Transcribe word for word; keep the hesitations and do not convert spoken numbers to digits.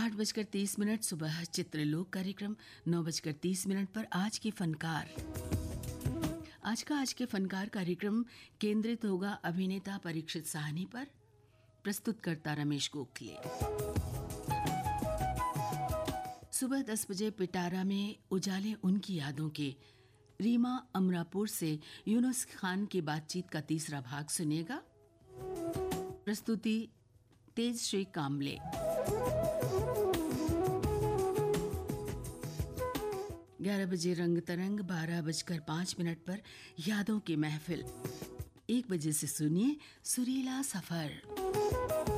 आठ बजकर तीस मिनट सुबह चित्रलोक कार्यक्रम, नौ बजकर तीस मिनट पर आज के फनकार। आज का आज के फनकार कार्यक्रम केंद्रित होगा अभिनेता परीक्षित साहनी पर। प्रस्तुतकर्ता रमेश गोखले। सुबह दस बजे पिटारा में उजाले उनकी यादों के रीमा अमरापुर से यूनुस खान की बातचीत का तीसरा भाग सुनिएगा। प्रस्तुति तेज श्री कामले। ग्यारह बजे रंग तरंग, बारह बजकर पांच मिनट पर यादों की महफिल। एक बजे से सुनिए सुरीला सफर।